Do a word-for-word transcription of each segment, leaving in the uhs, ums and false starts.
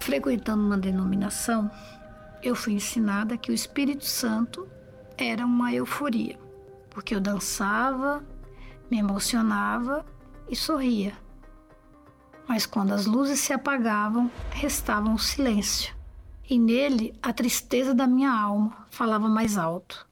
Frequentando uma denominação, eu fui ensinada que o Espírito Santo era uma euforia, porque eu dançava, me emocionava e sorria. Mas quando as luzes se apagavam, restava um silêncio. E nele, a tristeza da minha alma falava mais alto.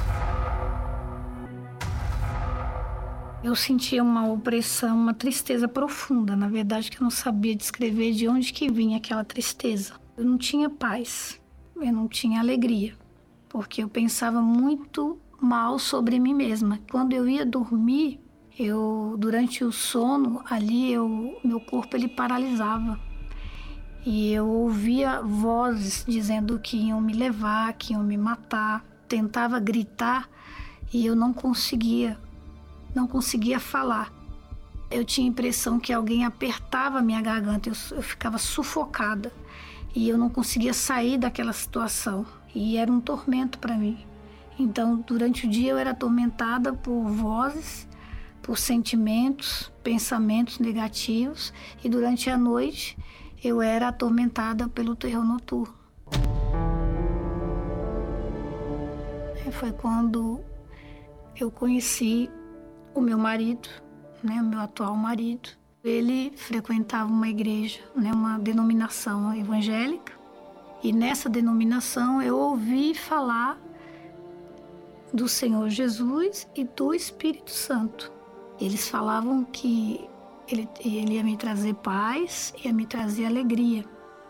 Eu sentia uma opressão, uma tristeza profunda. Na verdade, que eu não sabia descrever de onde que vinha aquela tristeza. Eu não tinha paz, eu não tinha alegria, porque eu pensava muito mal sobre mim mesma. Quando eu ia dormir, eu, durante o sono, ali, eu, meu corpo ele paralisava. E eu ouvia vozes dizendo que iam me levar, que iam me matar. Tentava gritar e eu não conseguia, não conseguia falar. Eu tinha a impressão que alguém apertava a minha garganta, eu, eu ficava sufocada. E eu não conseguia sair daquela situação. E era um tormento para mim. Então, durante o dia eu era atormentada por vozes, por sentimentos, pensamentos negativos. E durante a noite eu era atormentada pelo terror noturno. E foi quando eu conheci o meu marido, né, o meu atual marido. Ele frequentava uma igreja, né, uma denominação evangélica. E nessa denominação eu ouvi falar do Senhor Jesus e do Espírito Santo. Eles falavam que ele, ele ia me trazer paz, ia me trazer alegria.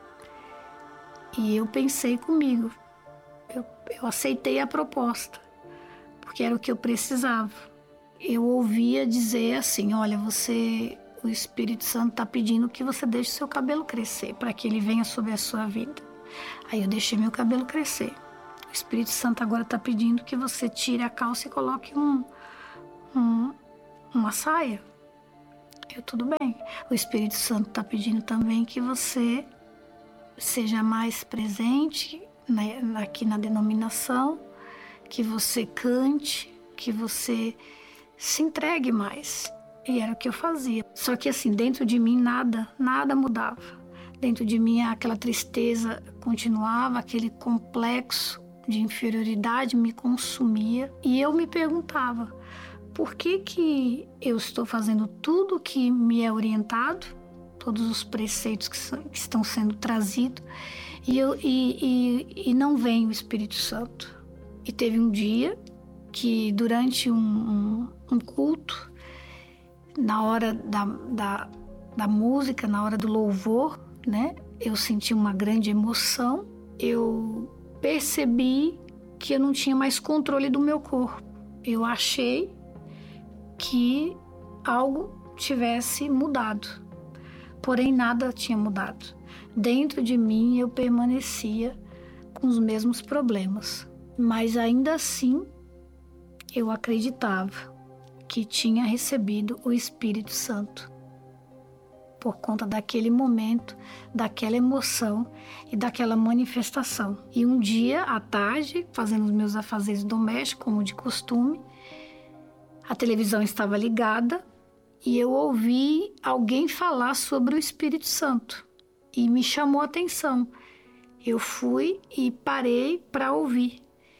E eu pensei comigo, eu, eu aceitei a proposta, porque era o que eu precisava. Eu ouvia dizer assim, olha, você, o Espírito Santo está pedindo que você deixe seu cabelo crescer, para que ele venha sobre a sua vida. Aí eu deixei meu cabelo crescer. O Espírito Santo agora está pedindo que você tire a calça e coloque um, um, uma saia. Eu, tudo bem. O Espírito Santo está pedindo também que você seja mais presente na, aqui na denominação, que você cante, que você se entregue mais. E era o que eu fazia. Só que assim, dentro de mim nada, nada mudava. Dentro de mim aquela tristeza continuava, aquele complexo de inferioridade me consumia. E eu me perguntava, por que que eu estou fazendo tudo que me é orientado, todos os preceitos que, são, que estão sendo trazidos, e, eu, e, e, e não vem o Espírito Santo? E teve um dia que durante um, um, um culto, na hora da, da, da música, na hora do louvor, né, eu senti uma grande emoção, eu percebi que eu não tinha mais controle do meu corpo. Eu achei que algo tivesse mudado, porém nada tinha mudado. Dentro de mim eu permanecia com os mesmos problemas, mas ainda assim eu acreditava que tinha recebido o Espírito Santo, por conta daquele momento, daquela emoção e daquela manifestação. E um dia, à tarde, fazendo os meus afazeres domésticos, como de costume, a televisão estava ligada e eu ouvi alguém falar sobre o Espírito Santo e me chamou a atenção. Eu fui e parei para ouvir.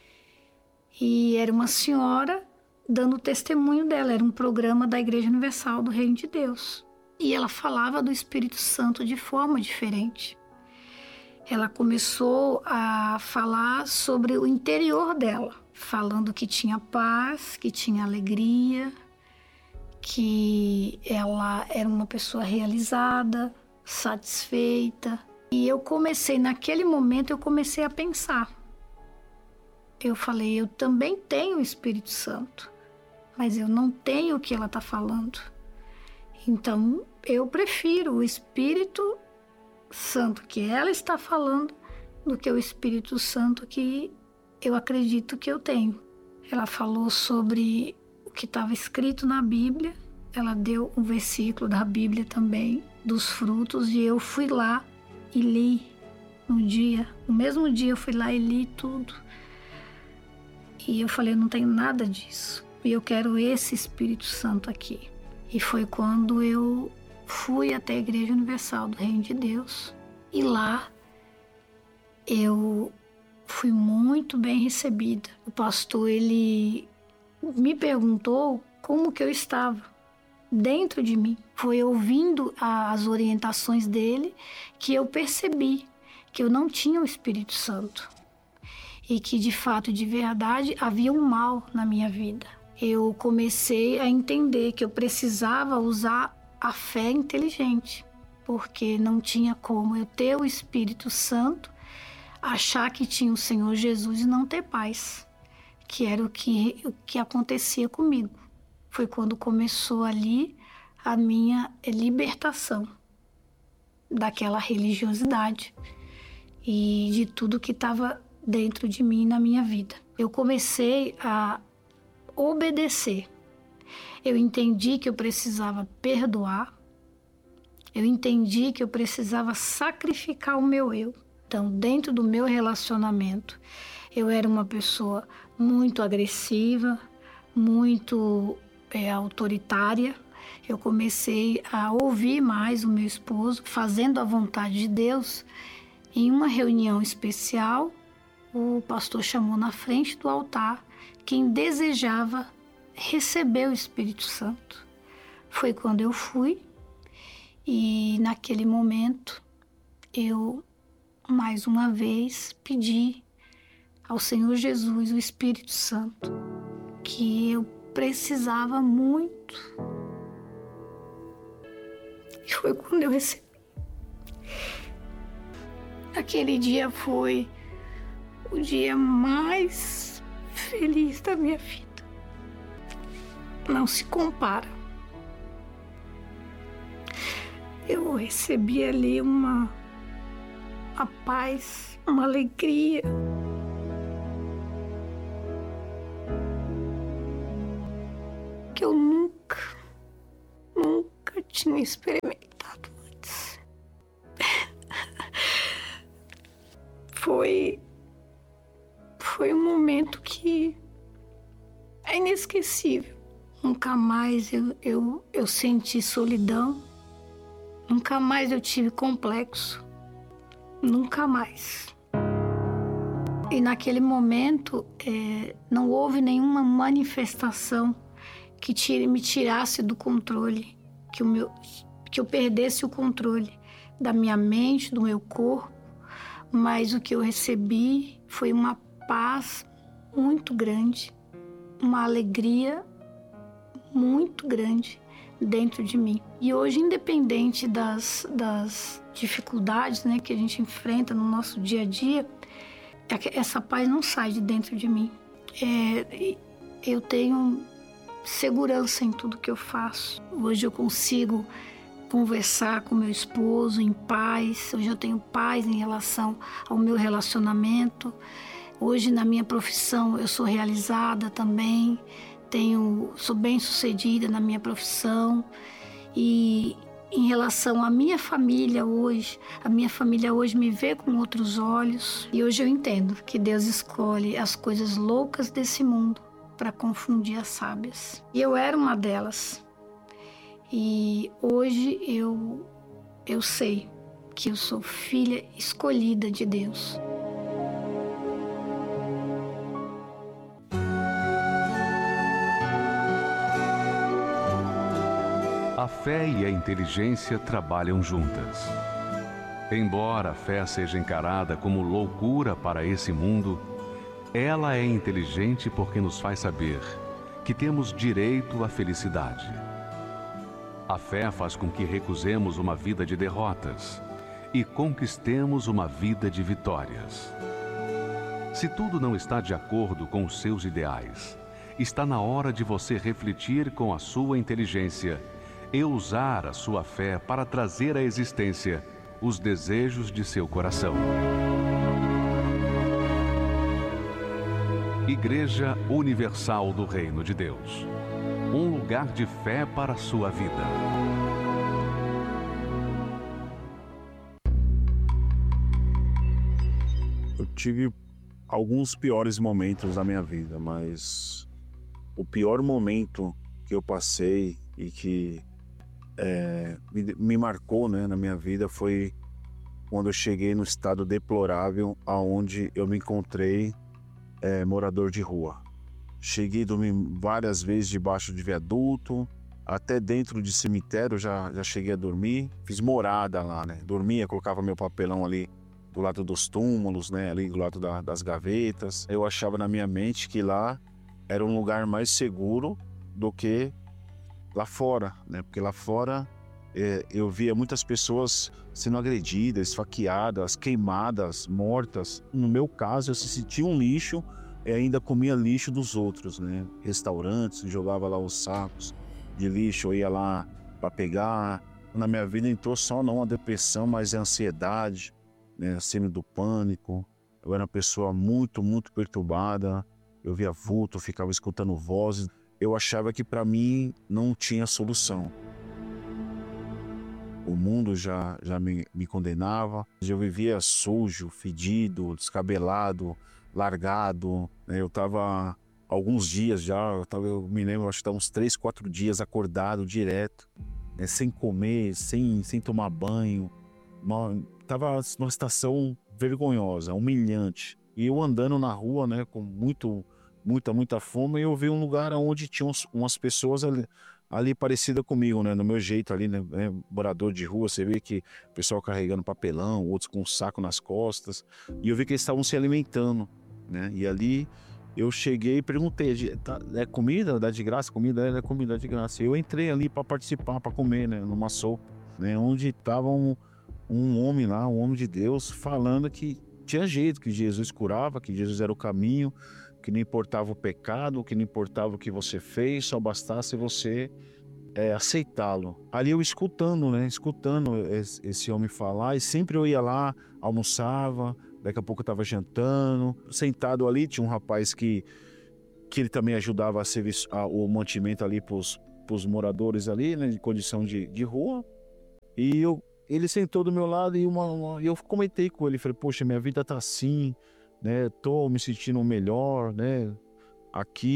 E era uma senhora dando testemunho dela, era um programa da Igreja Universal do Reino de Deus. E ela falava do Espírito Santo de forma diferente. Ela começou a falar sobre o interior dela, falando que tinha paz, que tinha alegria, que ela era uma pessoa realizada, satisfeita. E eu comecei, naquele momento, eu comecei a pensar. Eu falei, eu também tenho o Espírito Santo, mas eu não tenho o que ela está falando. Então, eu prefiro o Espírito Santo que ela está falando do que o Espírito Santo que eu acredito que eu tenho. Ela falou sobre o que estava escrito na Bíblia, ela deu um versículo da Bíblia também, dos frutos, e eu fui lá e li no dia, no mesmo dia eu fui lá e li tudo. E eu falei, eu não tenho nada disso, e eu quero esse Espírito Santo aqui. E foi quando eu fui até a Igreja Universal do Reino de Deus. E lá eu fui muito bem recebida. O pastor, ele me perguntou como que eu estava dentro de mim. Foi ouvindo as orientações dele que eu percebi que eu não tinha o Espírito Santo e que, de fato, de verdade, havia um mal na minha vida. Eu comecei a entender que eu precisava usar a fé inteligente, porque não tinha como eu ter o Espírito Santo, achar que tinha o Senhor Jesus e não ter paz, que era o que, o que acontecia comigo. Foi quando começou ali a minha libertação daquela religiosidade e de tudo que estava dentro de mim na minha vida. Eu comecei a obedecer. Eu entendi que eu precisava perdoar. Eu entendi que eu precisava sacrificar o meu eu. Então, dentro do meu relacionamento, eu era uma pessoa muito agressiva, muito é, autoritária. Eu comecei a ouvir mais o meu esposo, fazendo a vontade de Deus. Em uma reunião especial, o pastor chamou na frente do altar quem desejava receber o Espírito Santo. Foi quando eu fui e naquele momento eu mais uma vez pedi ao Senhor Jesus o Espírito Santo, que eu precisava muito. E foi quando eu recebi. Aquele dia foi o dia mais feliz da minha vida. Não se compara. Eu recebi ali uma, uma paz, uma alegria. Que eu nunca, nunca tinha experimentado antes. Foi, foi um momento que é inesquecível. Nunca mais eu, eu, eu senti solidão. Nunca mais eu tive complexo. Nunca mais. E naquele momento é, não houve nenhuma manifestação que tire, me tirasse do controle, que, o meu, que eu perdesse o controle da minha mente, do meu corpo. Mas o que eu recebi foi uma paz muito grande, uma alegria muito grande dentro de mim. E hoje, independente das, das dificuldades, né, que a gente enfrenta no nosso dia a dia, essa paz não sai de dentro de mim. É, eu tenho segurança em tudo que eu faço. Hoje eu consigo conversar com meu esposo em paz. Hoje eu tenho paz em relação ao meu relacionamento. Hoje, na minha profissão, eu sou realizada também. Tenho, sou bem-sucedida na minha profissão. E em relação à minha família hoje, a minha família hoje me vê com outros olhos. E hoje eu entendo que Deus escolhe as coisas loucas desse mundo para confundir as sábias. E eu era uma delas. E hoje eu, eu sei que eu sou filha escolhida de Deus. A fé e a inteligência trabalham juntas. Embora a fé seja encarada como loucura para esse mundo, ela é inteligente porque nos faz saber que temos direito à felicidade. A fé faz com que recusemos uma vida de derrotas e conquistemos uma vida de vitórias. Se tudo não está de acordo com os seus ideais, está na hora de você refletir com a sua inteligência e usar a sua fé para trazer à existência os desejos de seu coração. Igreja Universal do Reino de Deus. Um lugar de fé para a sua vida. Eu tive alguns piores momentos da minha vida, mas o pior momento que eu passei e que é, me, me marcou, né, na minha vida foi quando eu cheguei no estado deplorável aonde eu me encontrei é, morador de rua. Cheguei a dormir várias vezes debaixo de viaduto, até dentro de cemitério já, já cheguei a dormir. Fiz morada lá, né? Dormia, colocava meu papelão ali do lado dos túmulos, né? Ali do lado da, das gavetas. Eu achava na minha mente que lá era um lugar mais seguro do que lá fora, né? Porque lá fora é, eu via muitas pessoas sendo agredidas, esfaqueadas, queimadas, mortas. No meu caso, eu se sentia um lixo e ainda comia lixo dos outros, né? Restaurantes, jogava lá os sacos de lixo, eu ia lá para pegar. Na minha vida entrou só não a depressão, mas a ansiedade, né? A síndrome do pânico. Eu era uma pessoa muito, muito perturbada. Eu via vulto, eu ficava escutando vozes. Eu achava que para mim não tinha solução. O mundo já, já me, me condenava. Eu vivia sujo, fedido, descabelado, largado. Eu estava alguns dias já, eu, tava, eu me lembro, acho que estava uns três, quatro dias acordado direto, né, sem comer, sem, sem tomar banho. Estava numa situação vergonhosa, humilhante. E eu andando na rua, né, com muito, muita, muita fome, e eu vi um lugar onde tinha uns, umas pessoas ali, ali parecida comigo, né, no meu jeito ali, né, morador de rua. Você vê que o pessoal carregando papelão, outros com um saco nas costas, e eu vi que eles estavam se alimentando, né, e ali eu cheguei e perguntei, tá, é comida? Dá de graça? Comida? É, é comida de graça. Eu entrei ali para participar, para comer, né, numa sopa, né, onde estava um, um homem lá, um homem de Deus, falando que tinha jeito, que Jesus curava, que Jesus era o caminho, que não importava o pecado, que não importava o que você fez, só bastasse você é, aceitá-lo. Ali eu escutando, né, escutando esse, esse homem falar, e sempre eu ia lá, almoçava, daqui a pouco eu estava jantando, sentado ali, tinha um rapaz que, que ele também ajudava a serviço, a, o mantimento ali para os moradores ali, né, de condição de, de rua, e eu, ele sentou do meu lado e uma, uma, eu comentei com ele, falei, poxa, minha vida tá assim, né, tô me sentindo melhor, né, aqui